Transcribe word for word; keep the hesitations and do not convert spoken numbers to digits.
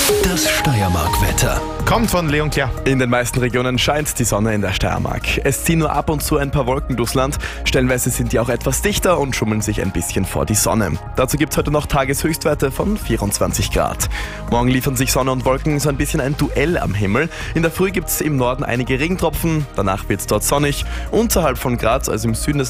Das Steiermark-Wetter. Kommt von Leon Claire. In den meisten Regionen scheint die Sonne in der Steiermark. Es ziehen nur ab und zu ein paar Wolken durchs Land. Stellenweise sind die auch etwas dichter und schummeln sich ein bisschen vor die Sonne. Dazu gibt es heute noch Tageshöchstwerte von vierundzwanzig Grad. Morgen liefern sich Sonne und Wolken so ein bisschen ein Duell am Himmel. In der Früh gibt es im Norden einige Regentropfen, danach wird es dort sonnig. Unterhalb von Graz, also im Süden des